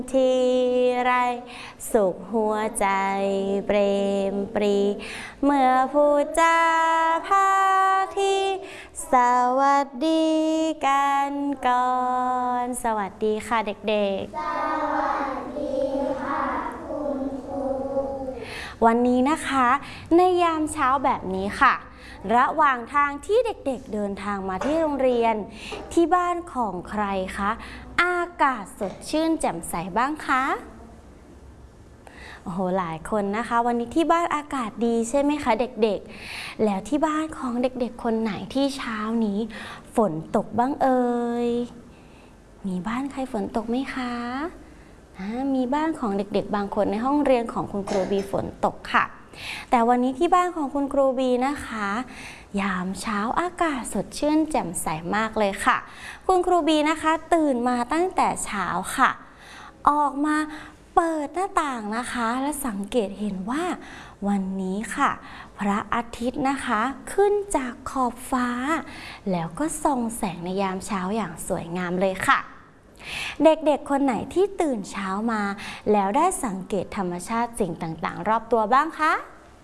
ทีไรสุขหัวใจเปรมปรีเมื่อพูดจาพาทีสวัสดีกันก่อนสวัสดีค่ะเด็กๆสวัสดีค่ะคุณครูวันนี้นะคะในยามเช้าแบบนี้ค่ะระหว่างทางที่เด็กๆเดินทางมาที่โรงเรียนที่บ้านของใครคะอากาศสดชื่นแจ่มใสบ้างคะโอ้โหหลายคนนะคะวันนี้ที่บ้านอากาศดีใช่ไหมคะเด็กๆแล้วที่บ้านของเด็กๆคนไหนที่เช้านี้ฝนตกบ้างเอ่ยมีบ้านใครฝนตกไหมคะมีบ้านของเด็กๆบางคนในห้องเรียนของคุณครูบีฝนตกค่ะแต่วันนี้ที่บ้านของคุณครูบีนะคะยามเช้าอากาศสดชื่นแจ่มใสมากเลยค่ะคุณครูบีนะคะตื่นมาตั้งแต่เช้าค่ะออกมาเปิดหน้าต่างนะคะและสังเกตเห็นว่าวันนี้ค่ะพระอาทิตย์นะคะขึ้นจากขอบฟ้าแล้วก็ส่องแสงในยามเช้าอย่างสวยงามเลยค่ะเด็กๆคนไหนที่ตื่นเช้ามาแล้วได้สังเกตธรรมชาติสิ่งต่างๆรอบตัวบ้างคะ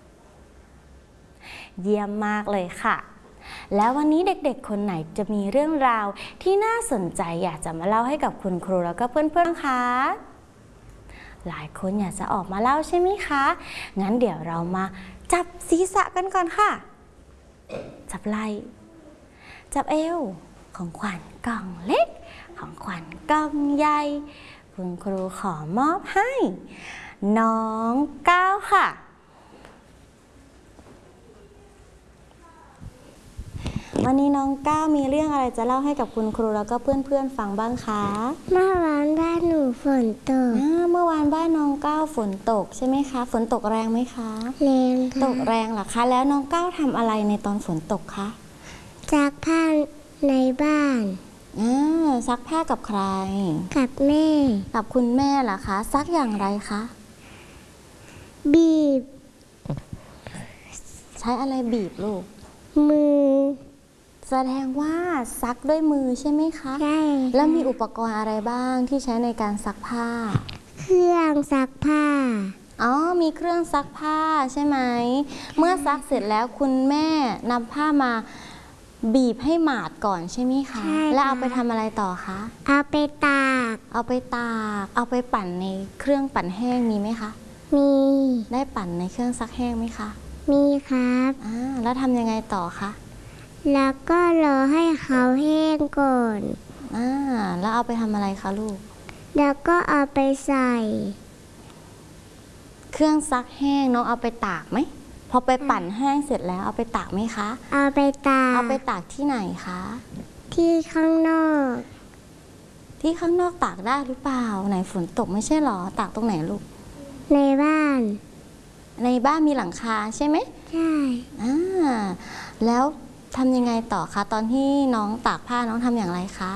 เยี่ยมมากเลยค่ะแล้ววันนี้เด็กๆคนไหนจะมีเรื่องราวที่น่าสนใจอยากจะมาเล่าให้กับคุณครูแล้วก็เพื่อนๆคะหลายคนอยากจะออกมาเล่าใช่ไหมคะงั้นเดี๋ยวเรามาจับศีรษะกันก่อนค่ะจับไหล่จับเอวของขวัญกล่องเล็กของขวัญกล่องใหญ่คุณครูขอมอบให้น้องก้าวค่ะวันนี้น้องก้าวมีเรื่องอะไรจะเล่าให้กับคุณครูแล้วก็เพื่อนๆฟังบ้างคะเมื่อวานบ้านหนูฝนตกเมื่อวานบ้านน้องก้าวฝนตกใช่ไหมคะฝนตกแรงไหมคะแรงค่ะตกแรงเหรอคะแล้วน้องก้าวทำอะไรในตอนฝนตกคะซักผ้าในบ้านซักผ้ากับใครกับแม่กับคุณแม่เหรอคะซักอย่างไรคะบีบใช้อะไรบีบลูกมือแสดงว่าซักด้วยมือใช่ไหมคะใช่แล้วมีอุปกรณ์อะไรบ้างที่ใช้ในการซักผ้าเครื่องซักผ้ามีเครื่องซักผ้าใช่ไหมเมื่อซักเสร็จแล้วคุณแม่นำผ้ามาบีบให้หมาดก่อนใช่ไหมคะแล้วเอาไปทำอะไรต่อคะเอาไปตากเอาไปปั่นในเครื่องปั่นแห้งมีไหมคะมีได้ปั่นในเครื่องซักแห้งไหมคะมีครับแล้วทำยังไงต่อคะแล้วก็รอให้เขาแห้งก่อนแล้วเอาไปทำอะไรคะลูกแล้วก็เอาไปใส่เครื่องซักแห้งน้องเอาไปตากไหมพอไปปั่นแห้งเสร็จแล้วเอาไปตากไหมคะเอาไปตากที่ไหนคะที่ข้างนอกที่ข้างนอกตากได้หรือเปล่าไหนฝนตกไม่ใช่หรอตากตรงไหนลูกในบ้านมีหลังคาใช่ไหมใช่แล้วทำยังไงต่อคะตอนที่น้องตากผ้าน้องทำอย่างไรคะ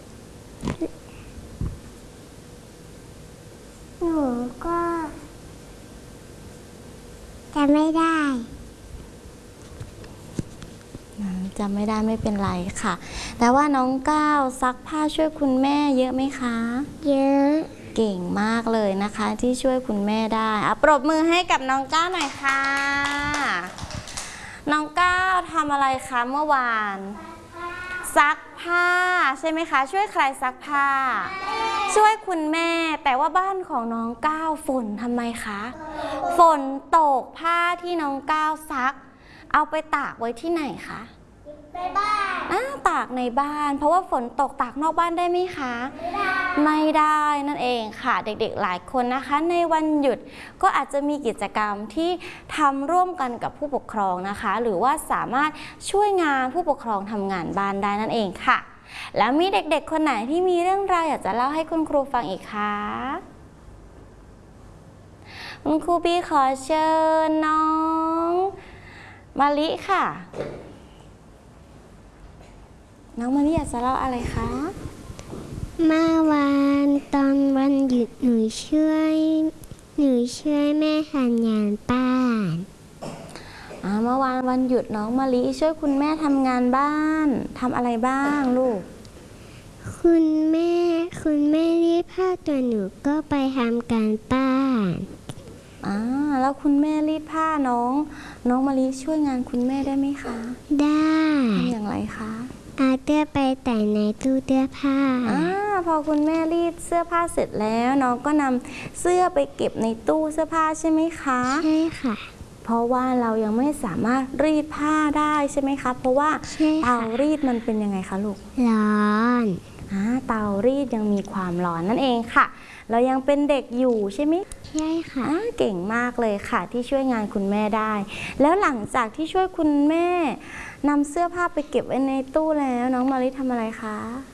หนูก็จำไม่ได้ไม่เป็นไรค่ะแต่ว่าน้องก้าวซักผ้าช่วยคุณแม่เยอะไหมคะเยอะเก่งมากเลยนะคะที่ช่วยคุณแม่ได้ปรบมือให้กับน้องก้าวหน่อยค่ะน้องก้าวทำอะไรคะเมื่อวานซักผ้าใช่ไหมคะช่วยใครซักผ้าช่วยคุณแม่แต่ว่าบ้านของน้องก้าวฝนทำไมคะฝนตกผ้าที่น้องก้าวซักเอาไปตากไว้ที่ไหนคะในบ้านตากในบ้านเพราะว่าฝนตกตากนอกบ้านได้ไหมคะไม่ได้นั่นเองค่ะเด็กๆหลายคนนะคะในวันหยุดก็อาจจะมีกิจกรรมที่ทำร่วมกันกับผู้ปกครองนะคะหรือว่าสามารถช่วยงานผู้ปกครองทำงานบ้านได้นั่นเองค่ะแล้วมีเด็กๆคนไหนที่มีเรื่องราวอยากจะเล่าให้คุณครูฟังอีกคะคุณครูบีขอเชิญน้องมะลิค่ะน้องมะลิอยากจะเล่าอะไรคะเมื่อวานตอนวันหยุดหนูช่วยแม่ทำงานบ้านเมื่อวานวันหยุดน้องมะลิช่วยคุณแม่ทำงานบ้านทำอะไรบ้างลูกคุณแม่รีดผ้าตัวหนูก็ไปทำการบ้านแล้วคุณแม่รีดผ้าน้องมะลิช่วยงานคุณแม่ได้ไหมคะได้ทำอย่างไรคะเอาเสื้อไปแต่ในตู้เสื้อผ้าพอคุณแม่รีดเสื้อผ้าเสร็จแล้วน้องก็นำเสื้อไปเก็บในตู้เสื้อผ้าใช่ไหมคะใช่ค่ะเพราะว่าเรายังไม่สามารถรีดผ้าได้ใช่ไหมคะเพราะว่าเตารีดมันเป็นยังไงคะลูกร้อนเตารีดยังมีความร้อนนั่นเองค่ะเรายังเป็นเด็กอยู่ใช่ไหมใช่ค่ะเก่งมากเลยค่ะที่ช่วยงานคุณแม่ได้แล้วหลังจากที่ช่วยคุณแม่นำเสื้อผ้าไปเก็บไว้ในตู้แล้วน้องมะลิทำอะไรคะ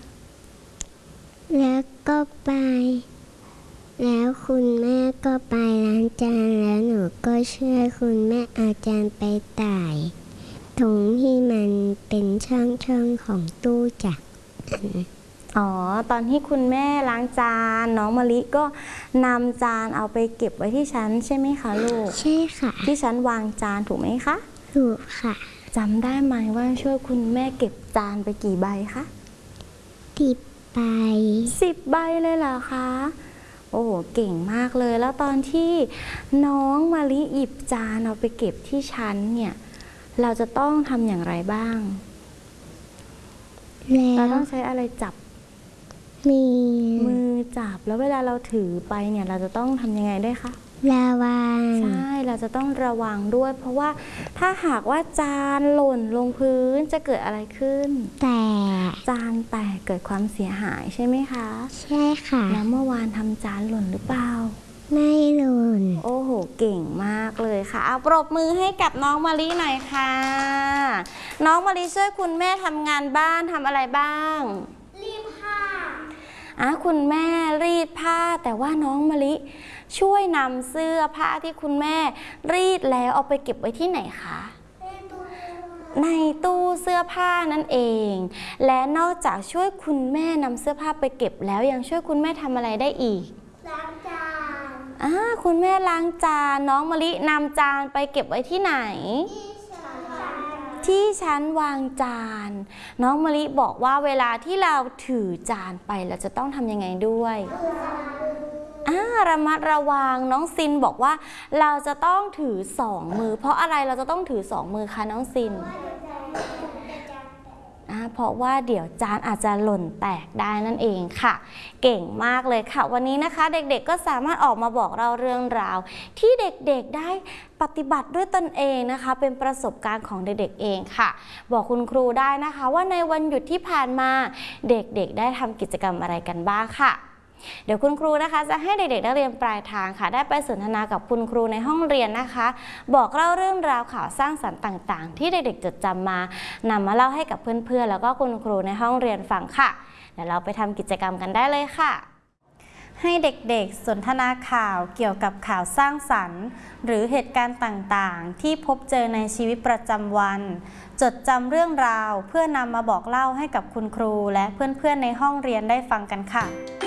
แล้วก็ไปแล้วคุณแม่ก็ไปล้างจานแล้วหนูก็ช่วยคุณแม่เอาจานไปใส่ถุงที่มันเป็นช่องของตู้จ้ะตอนที่คุณแม่ล้างจานน้องมะลิก็นำจานเอาไปเก็บไว้ที่ชั้นใช่ไหมคะลูกใช่ค่ะที่ชั้นวางจานถูกไหมคะถูกค่ะจำได้ไหมว่าช่วยคุณแม่เก็บจานไปกี่ใบคะ 10 ใบ 10 ใบเลยเหรอคะโอ้เก่งมากเลยแล้วตอนที่น้องมะลิหยิบจานเอาไปเก็บที่ชั้นเนี่ยเราจะต้องทำอย่างไรบ้างเราต้องใช้อะไรจับมือจับแล้วเวลาเราถือไปเนี่ยเราจะต้องทำยังไงด้วยคะระวังใช่เราจะต้องระวังด้วยเพราะว่าถ้าหากว่าจานหล่นลงพื้นจะเกิดอะไรขึ้นจานแตกเกิดความเสียหายใช่ไหมคะใช่ค่ะแล้วเมื่อวานทำจานหล่นหรือเปล่าไม่หล่นโอ้โหเก่งมากเลยค่ะเอาปรบมือให้กับน้องมะลิหน่อยค่ะน้องมะลิช่วยคุณแม่ทำงานบ้านทำอะไรบ้างรีดผ้าคุณแม่รีดผ้าแต่ว่าน้องมะลิช่วยนำเสื้อผ้าที่คุณแม่รีดแล้วเอาไปเก็บไว้ที่ไหนคะในตู้เสื้อผ้านั่นเองและนอกจากช่วยคุณแม่นำเสื้อผ้าไปเก็บแล้วยังช่วยคุณแม่ทำอะไรได้อีกล้างจานคุณแม่ล้างจานน้องมะลินำจานไปเก็บไว้ที่ไหนที่ชั้นวางจานน้องมะลิบอกว่าเวลาที่เราถือจานไปเราจะต้องทำยังไงด้วยระมัดระวังน้องซินบอกว่าเราจะต้องถือ2 มือเพราะอะไรเราจะต้องถือ2 มือคะน้องซินเพราะว่าเดี๋ยวจานอาจจะหล่นแตกได้นั่นเองค่ะเก่งมากเลยค่ะวันนี้นะคะเด็กๆก็สามารถออกมาบอกเราเรื่องราวที่เด็กๆได้ปฏิบัติด้วยตนเองนะคะเป็นประสบการณ์ของเด็กๆเองค่ะบอกคุณครูได้นะคะว่าในวันหยุดที่ผ่านมาเด็กๆได้ทำกิจกรรมอะไรกันบ้างค่ะเดี๋ยวคุณครูนะคะจะให้เด็กๆนักเรียนปลายทางค่ะได้ไปสนทนากับคุณครูในห้องเรียนนะคะบอกเล่าเรื่องราวข่าวสร้างสรรค์ต่างๆที่เด็กๆจดจำมานำมาเล่าให้กับเพื่อนๆแล้วก็คุณครูในห้องเรียนฟังค่ะเดี๋ยวเราไปทำกิจกรรมกันได้เลยค่ะให้เด็กๆสนทนาข่าวเกี่ยวกับข่าวสร้างสรรค์หรือเหตุการณ์ต่างๆที่พบเจอในชีวิตประจำวันจดจำเรื่องราวเพื่อนำมาบอกเล่าให้กับคุณครูและเพื่อนๆในห้องเรียนได้ฟังกันค่ะ